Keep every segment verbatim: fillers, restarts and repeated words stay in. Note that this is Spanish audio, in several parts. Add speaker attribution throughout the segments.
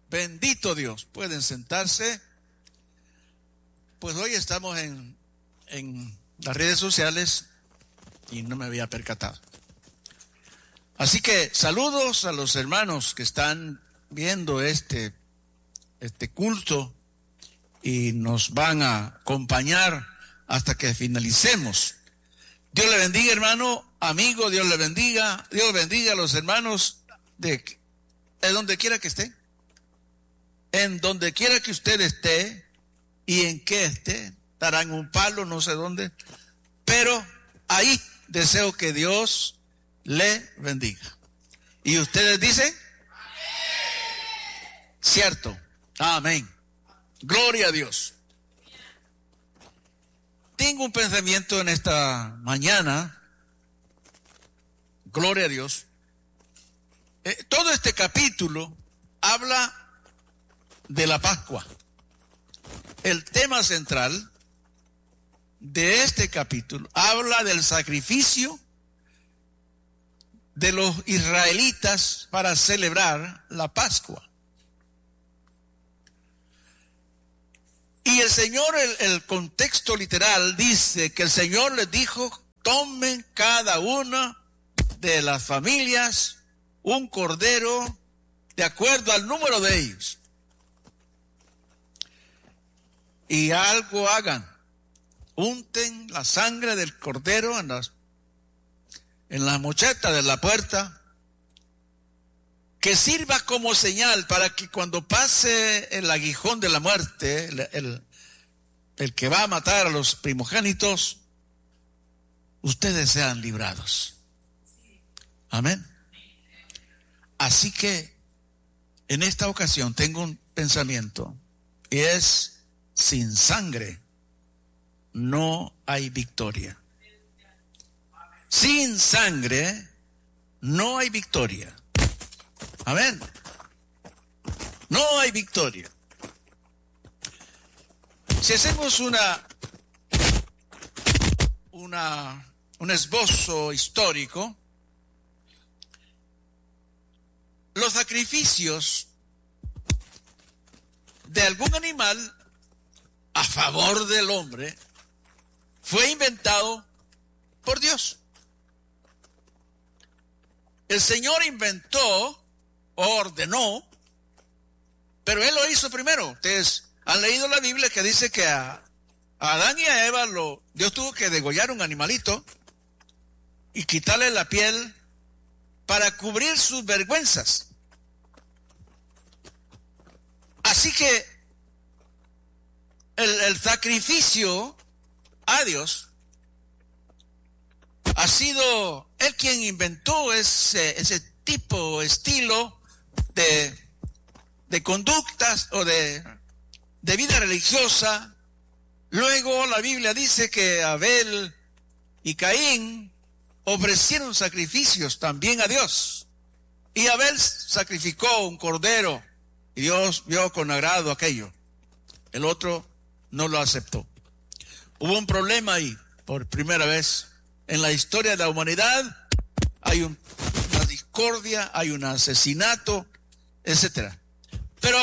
Speaker 1: Bendito Dios. Pueden sentarse. Pues hoy estamos en, en las redes sociales y no me había percatado. Así que saludos a los hermanos que están viendo este, este culto y nos van a acompañar hasta que finalicemos. Dios le bendiga, hermano, amigo, Dios le bendiga, Dios bendiga a los hermanos de, de donde quiera que esté, en donde quiera que usted esté y en qué esté, estarán un palo, no sé dónde, pero ahí deseo que Dios le bendiga. ¿Y ustedes dicen? Amén. Cierto, amén. Gloria a Dios. Tengo un pensamiento en esta mañana, gloria a Dios. Eh, todo este capítulo habla de la Pascua. El tema central de este capítulo habla del sacrificio de los israelitas para celebrar la Pascua. Y el Señor, el, el contexto literal dice que el Señor les dijo: tomen cada una de las familias un cordero de acuerdo al número de ellos. Y algo hagan, unten la sangre del cordero en las, en la mocheta de la puerta, que sirva como señal para que cuando pase el aguijón de la muerte, el, el, el que va a matar a los primogénitos, ustedes sean librados. Amén. Así que en esta ocasión tengo un pensamiento, y es: sin sangre no hay victoria. Sin sangre no hay victoria. Amén. No hay victoria. Si hacemos una, una, un esbozo histórico, los sacrificios de algún animal a favor del hombre fue inventado por Dios. El Señor inventó, ordenó, pero Él lo hizo primero. Ustedes han leído la Biblia que dice que a, a Adán y a Eva lo, Dios tuvo que degollar un animalito y quitarle la piel para cubrir sus vergüenzas. Así que El, el sacrificio a Dios ha sido Él quien inventó ese, ese tipo, estilo de, de conductas o de, de vida religiosa. Luego la Biblia dice que Abel y Caín ofrecieron sacrificios también a Dios. Y Abel sacrificó un cordero y Dios vio con agrado aquello. El otro no lo aceptó. Hubo un problema ahí, por primera vez en la historia de la humanidad. Hay un, una discordia, hay un asesinato, etcétera. Pero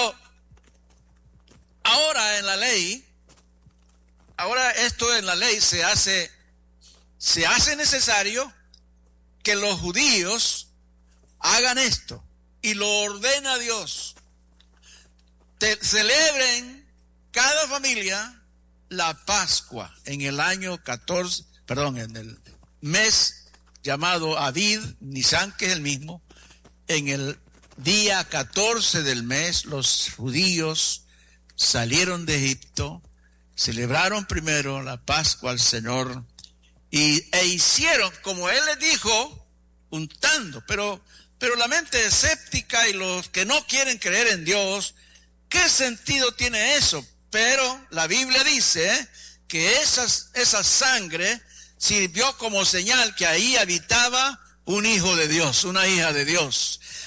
Speaker 1: ahora en la ley, ahora esto en la ley se hace, se hace necesario que los judíos hagan esto, y lo ordena Dios. Te, celebren cada familia la Pascua en el año catorce, perdón, en el mes llamado Aviv, Nisan, que es el mismo. En el día catorce del mes, los judíos salieron de Egipto, celebraron primero la Pascua al Señor y, e hicieron como Él les dijo, untando. Pero, pero la mente escéptica y los que no quieren creer en Dios, ¿qué sentido tiene eso? Pero la Biblia dice que esas, esa sangre sirvió como señal que ahí habitaba un hijo de Dios, una hija de Dios.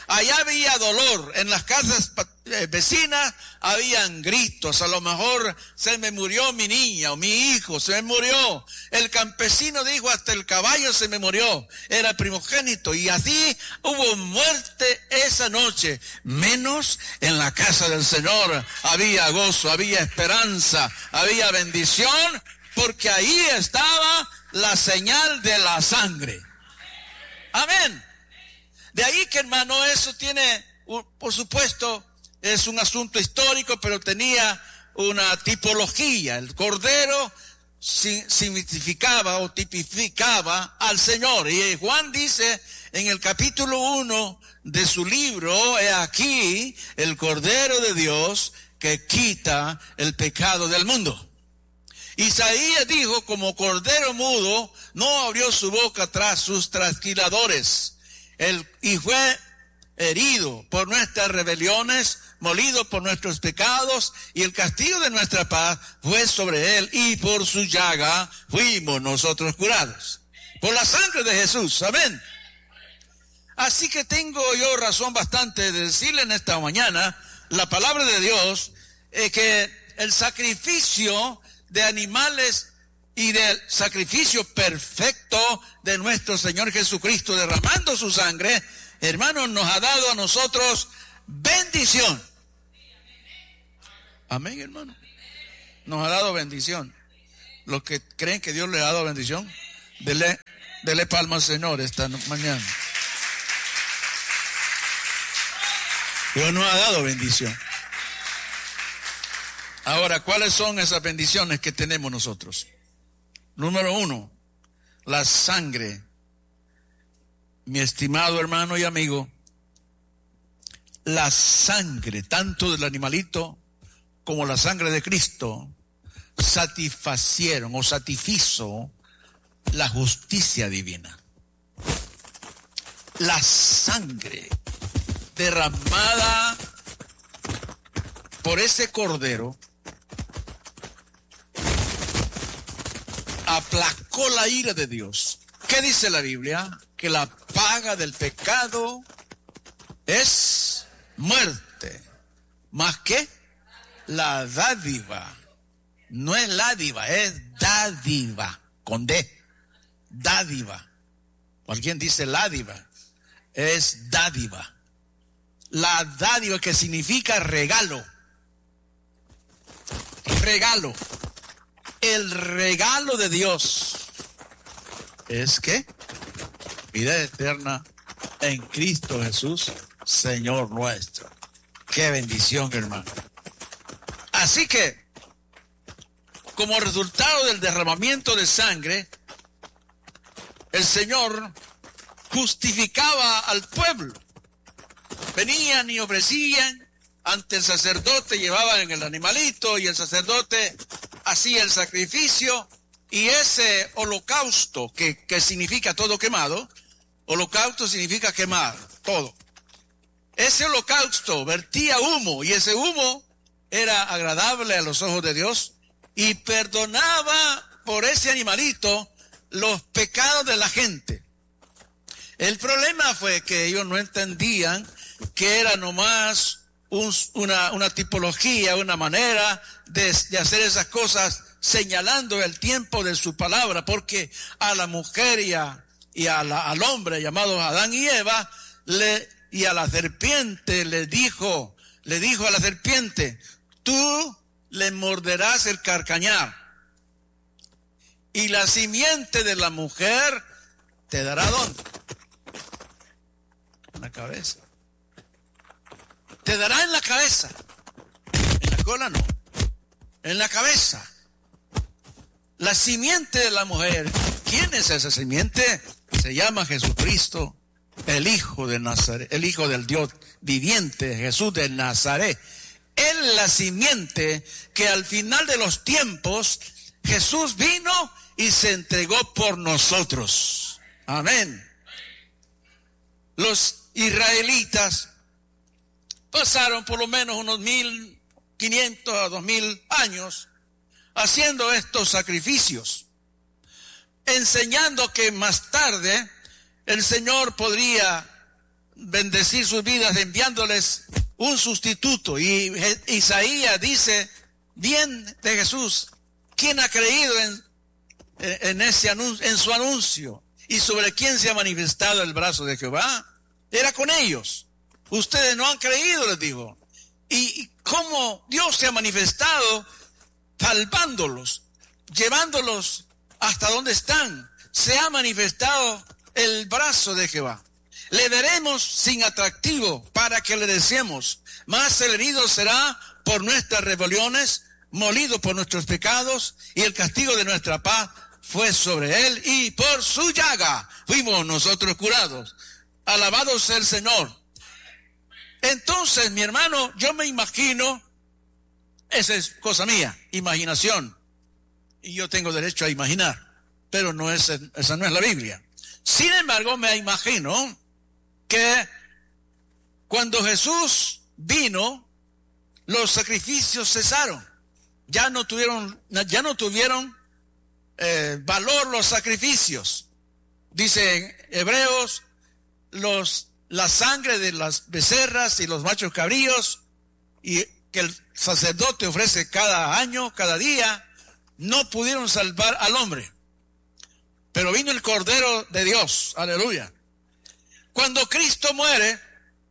Speaker 1: allá había dolor, en las casas vecinas habían gritos, a lo mejor se me murió mi niña o mi hijo, se me murió. El campesino dijo, hasta el caballo se me murió, era primogénito, y así hubo muerte esa noche, menos en la casa del Señor había gozo, había esperanza, había bendición, porque ahí estaba la señal de la sangre. Amén. De ahí que, hermano, eso tiene, por supuesto, es un asunto histórico, pero tenía una tipología. El cordero significaba o tipificaba al Señor. Y Juan dice en el capítulo uno de su libro, he aquí el Cordero de Dios que quita el pecado del mundo. Isaías dijo, como cordero mudo, no abrió su boca tras sus trasquiladores. El, y fue herido por nuestras rebeliones, molido por nuestros pecados, y el castigo de nuestra paz fue sobre él, y por su llaga fuimos nosotros curados. Por la sangre de Jesús, amén. Así que tengo yo razón bastante de decirle en esta mañana, la palabra de Dios, eh, que el sacrificio de animales y del sacrificio perfecto de nuestro Señor Jesucristo, derramando su sangre, hermanos, nos ha dado a nosotros bendición. Amén, hermano. Nos ha dado bendición. Los que creen que Dios les ha dado bendición, dele, dele palma al Señor esta mañana. Dios nos ha dado bendición. Ahora, ¿cuáles son esas bendiciones que tenemos nosotros? Número uno, la sangre. Mi estimado hermano y amigo, la sangre, tanto del animalito como la sangre de Cristo, satisfacieron o satisfizo la justicia divina. La sangre derramada por ese cordero aplacó la ira de Dios. ¿Qué dice la Biblia? Que la paga del pecado es muerte. ¿Más qué? La dádiva. No es ládiva, es dádiva. Con D. Dádiva. Alguien dice ládiva. Es dádiva. La dádiva, que significa regalo. Regalo. El regalo de Dios es que vida eterna en Cristo Jesús, Señor nuestro. Qué bendición, hermano. Así que, como resultado del derramamiento de sangre, el Señor justificaba al pueblo. Venían y ofrecían ante el sacerdote, llevaban el animalito y el sacerdote hacía el sacrificio, y ese holocausto, que, que significa todo quemado, holocausto significa quemar todo. Ese holocausto vertía humo, y ese humo era agradable a los ojos de Dios, y perdonaba por ese animalito los pecados de la gente. El problema fue que ellos no entendían que era nomás un, una, una tipología, una manera de, de hacer esas cosas, señalando el tiempo de su palabra, porque a la mujer y, a, y a la, al hombre llamados Adán y Eva, le, y a la serpiente le dijo, le dijo a la serpiente, tú le morderás el carcañar, y la simiente de la mujer te dará ¿dónde? En la cabeza. Te dará en la cabeza. En la cola no. En la cabeza. La simiente de la mujer. ¿Quién es esa simiente? Se llama Jesucristo, el Hijo de Nazaret, el Hijo del Dios viviente, Jesús de Nazaret. Él es la simiente que al final de los tiempos Jesús vino y se entregó por nosotros. Amén. Los israelitas pasaron por lo menos unos mil quinientos a dos mil años haciendo estos sacrificios, enseñando que más tarde el Señor podría bendecir sus vidas enviándoles un sustituto. Y Isaías dice bien de Jesús, ¿quién ha creído en, en, ese anuncio, en su anuncio? ¿Y sobre quién se ha manifestado el brazo de Jehová? Era con ellos. Ustedes no han creído, les digo. Y cómo Dios se ha manifestado salvándolos, llevándolos hasta donde están. Se ha manifestado el brazo de Jehová. Le veremos sin atractivo para que le deseemos. Más el herido será por nuestras rebeliones, molido por nuestros pecados, y el castigo de nuestra paz fue sobre él, y por su llaga fuimos nosotros curados. Alabado sea el Señor. Entonces, mi hermano, yo me imagino, esa es cosa mía, imaginación, y yo tengo derecho a imaginar, pero no es, esa no es la Biblia. Sin embargo, me imagino que cuando Jesús vino, los sacrificios cesaron. Ya no tuvieron, ya no tuvieron eh, valor los sacrificios. Dice en Hebreos, los, la sangre de las becerras y los machos cabríos, y que el sacerdote ofrece cada año, cada día, no pudieron salvar al hombre. Pero vino el Cordero de Dios, aleluya. Cuando Cristo muere,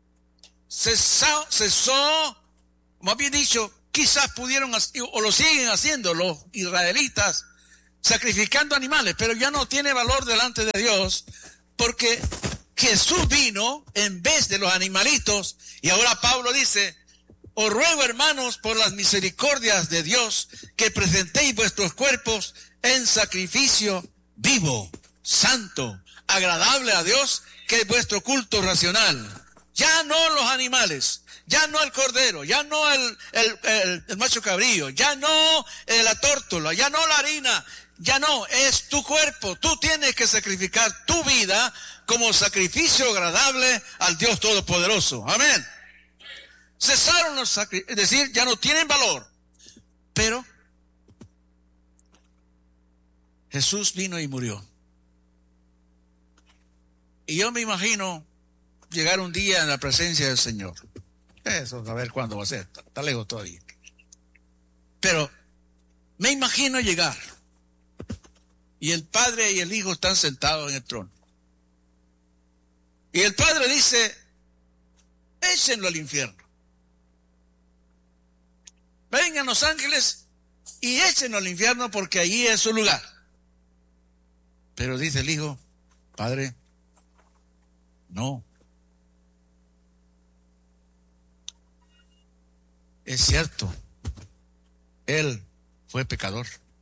Speaker 1: cesó, cesó, más bien dicho, quizás pudieron, o lo siguen haciendo los israelitas, sacrificando animales, pero ya no tiene valor delante de Dios, porque Jesús vino en vez de los animalitos, y ahora Pablo dice, os ruego, hermanos, por las misericordias de Dios, que presentéis vuestros cuerpos en sacrificio vivo, santo, agradable a Dios, que es vuestro culto racional. Ya no los animales, ya no el cordero, ya no el, el, el, el macho cabrío, ya no eh, la tórtola, ya no la harina, ya no, es tu cuerpo. Tú tienes que sacrificar tu vida como sacrificio agradable al Dios Todopoderoso. Amén. Cesaron los sacrificios, es decir, ya no tienen valor. Pero Jesús vino y murió. Y yo me imagino llegar un día en la presencia del Señor. Eso, a ver cuándo va a ser, está, está lejos todavía. Pero me imagino llegar. Y el Padre y el Hijo están sentados en el trono. Y el Padre dice, échenlo al infierno. Vengan los ángeles y échenlo al infierno porque allí es su lugar. Pero dice el Hijo, Padre, no. Es cierto, él fue pecador.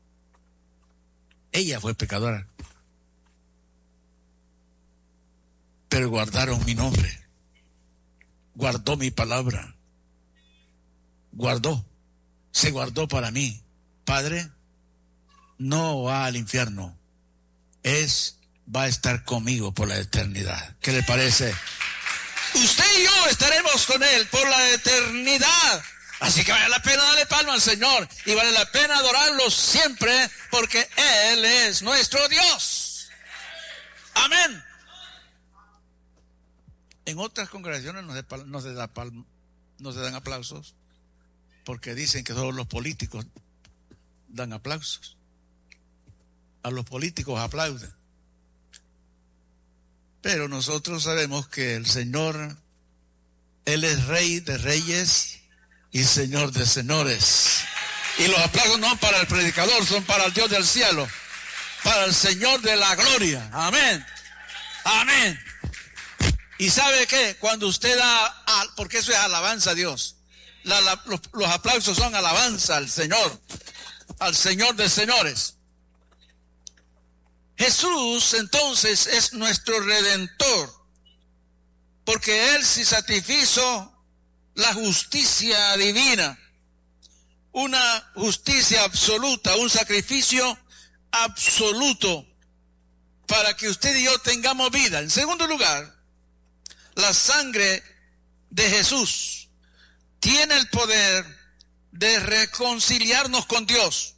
Speaker 1: Ella fue pecadora. Pero guardaron mi nombre. Guardó mi palabra. Guardó. Se guardó para mí. Padre, no va al infierno. Es, va a estar conmigo por la eternidad. ¿Qué le parece? Usted y yo estaremos con él por la eternidad. Así que vale la pena darle palma al Señor y vale la pena adorarlo siempre porque Él es nuestro Dios. Amén. En otras congregaciones no se, no se, da palma, no se dan aplausos porque dicen que solo los políticos dan aplausos. A los políticos aplauden. Pero nosotros sabemos que el Señor, Él es Rey de Reyes y Señor de señores. Y los aplausos no para el predicador, son para el Dios del cielo, para el Señor de la gloria. Amén. Amén. ¿Y sabe qué? Cuando usted da, porque eso es alabanza a Dios, la, la, los, los aplausos son alabanza al Señor, al Señor de señores. Jesús entonces es nuestro Redentor, porque Él se satisfizo la justicia divina, una justicia absoluta, un sacrificio absoluto para que usted y yo tengamos vida. En segundo lugar, la sangre de Jesús tiene el poder de reconciliarnos con Dios,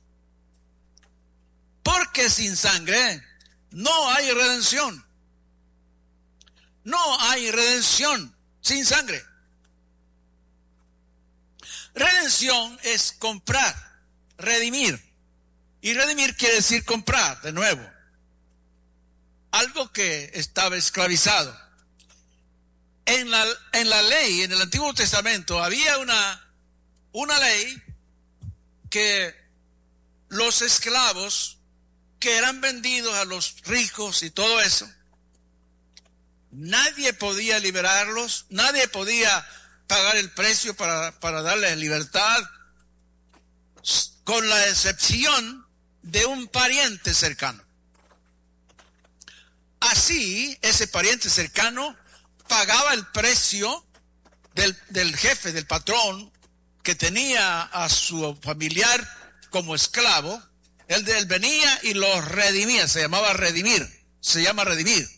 Speaker 1: porque sin sangre no hay redención. no hay redención sin sangre. Redención es comprar, redimir. Y redimir quiere decir comprar de nuevo algo que estaba esclavizado. En la, en la ley, en el Antiguo Testamento, había una, una ley que los esclavos que eran vendidos a los ricos y todo eso, nadie podía liberarlos, nadie podía pagar el precio para, para darles libertad, con la excepción de un pariente cercano. Así, ese pariente cercano pagaba el precio del, del jefe, del patrón, que tenía a su familiar como esclavo. Él, él venía y los redimía, se llamaba redimir, se llama redimir.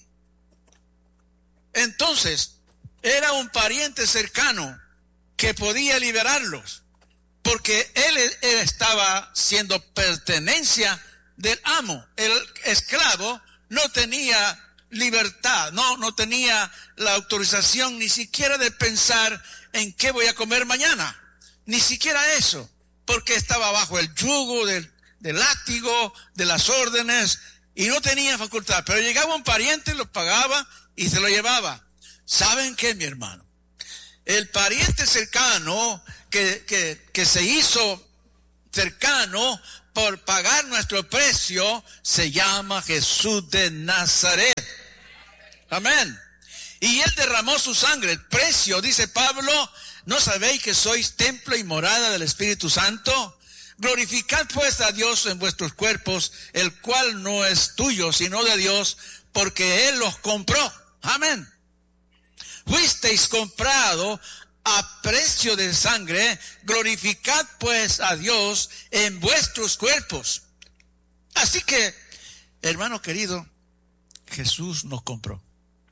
Speaker 1: Entonces, era un pariente cercano que podía liberarlos, porque él, él estaba siendo pertenencia del amo. El esclavo no tenía libertad, no, no tenía la autorización ni siquiera de pensar en qué voy a comer mañana, ni siquiera eso, porque estaba bajo el yugo del, del látigo, de las órdenes, y no tenía facultad. Pero llegaba un pariente, lo pagaba y se lo llevaba. ¿Saben qué, mi hermano? El pariente cercano que, que, que se hizo cercano por pagar nuestro precio se llama Jesús de Nazaret. Amén. Y él derramó su sangre, el precio, dice Pablo, ¿no sabéis que sois templo y morada del Espíritu Santo? Glorificad pues a Dios en vuestros cuerpos, el cual no es tuyo, sino de Dios, porque Él los compró. Amén. Fuisteis comprado a precio de sangre, glorificad pues a Dios en vuestros cuerpos. Así que, hermano querido, Jesús nos compró.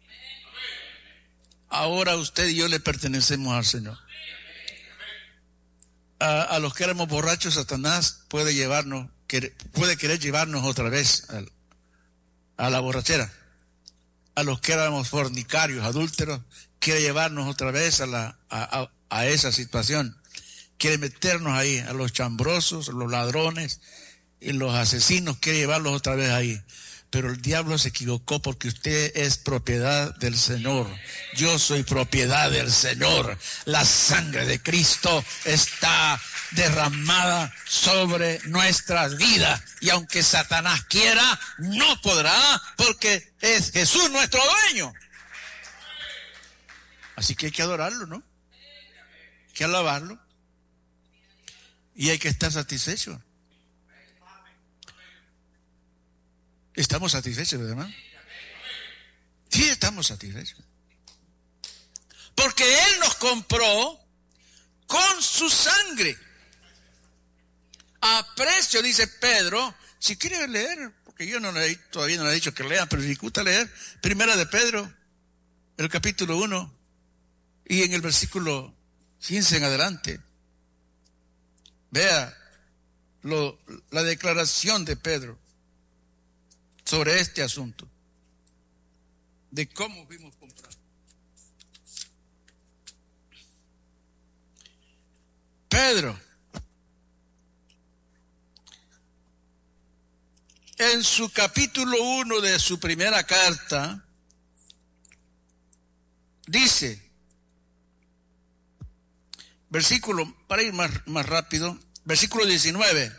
Speaker 1: Ahora usted y yo le pertenecemos al Señor. A, a los que éramos borrachos, Satanás puede llevarnos, puede querer llevarnos otra vez a, a la borrachera. A los que éramos fornicarios, adúlteros, quiere llevarnos otra vez a, la, a, a, a esa situación. Quiere meternos ahí, a los chambrosos, los ladrones y los asesinos, quiere llevarlos otra vez ahí. Pero el diablo se equivocó, porque usted es propiedad del Señor. Yo soy propiedad del Señor. La sangre de Cristo está derramada sobre nuestras vidas. Y aunque Satanás quiera, no podrá, porque es Jesús nuestro dueño. Así que hay que adorarlo, ¿no? Hay que alabarlo. Y hay que estar satisfechos. ¿Estamos satisfechos, hermano? Sí, estamos satisfechos. Porque Él nos compró con su sangre. A precio, dice Pedro. Si quiere leer, porque yo no le, todavía no le he dicho que lean, pero si gusta leer, Primera de Pedro, el capítulo uno, y en el versículo quince en adelante. Vea lo, la declaración de Pedro sobre este asunto, de cómo fuimos comprados. Pedro, en su capítulo uno de su primera carta, dice, versículo, para ir más, más rápido, versículo diecinueve,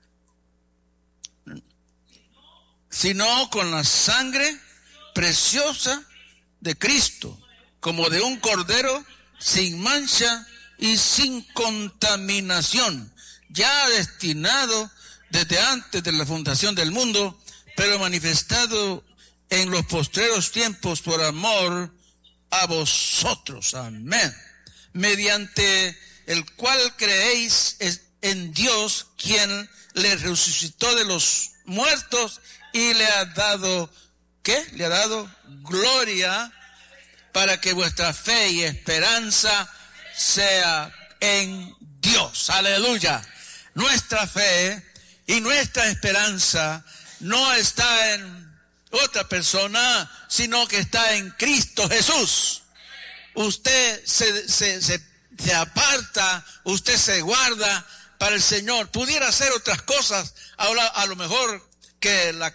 Speaker 1: sino con la sangre preciosa de Cristo, como de un cordero sin mancha y sin contaminación, ya destinado desde antes de la fundación del mundo, pero manifestado en los postreros tiempos por amor a vosotros. Amén. Mediante el cual creéis en Dios, quien le resucitó de los muertos y le ha dado, ¿qué? Le ha dado gloria, para que vuestra fe y esperanza sea en Dios. Aleluya. Nuestra fe y nuestra esperanza no está en otra persona, sino que está en Cristo Jesús. Usted se, se, se, se aparta, usted se guarda para el Señor. Pudiera hacer otras cosas, ahora a lo mejor que la